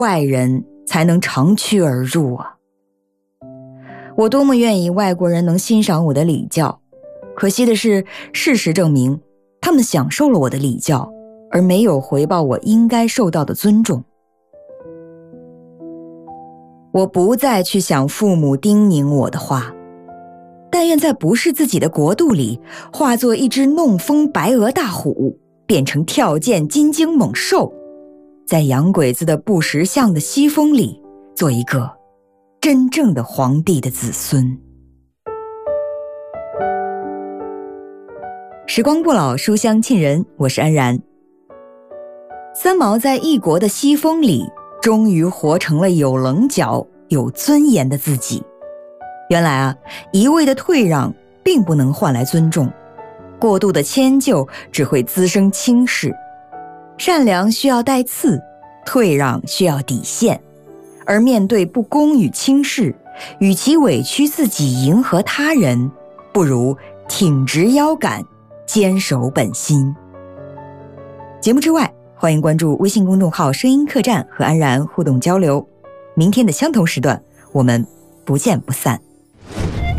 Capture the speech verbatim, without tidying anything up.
外人才能长驱而入啊！我多么愿意外国人能欣赏我的礼教，可惜的是，事实证明，他们享受了我的礼教，而没有回报我应该受到的尊重。我不再去想父母叮咛我的话，但愿在不是自己的国度里，化作一只弄风白额大虎，变成跳涧金睛猛兽，在洋鬼子的不识相的西风里，做一个真正的皇帝的子孙。时光不老，书香沁人，我是安然。三毛在异国的西风里，终于活成了有棱角、有尊严的自己。原来啊，一味的退让并不能换来尊重，过度的迁就只会滋生轻视。善良需要带刺，退让需要底线。而面对不公与轻视，与其委屈自己迎合他人，不如挺直腰杆，坚守本心。节目之外，欢迎关注微信公众号声音客栈和安然互动交流。明天的相同时段，我们不见不散。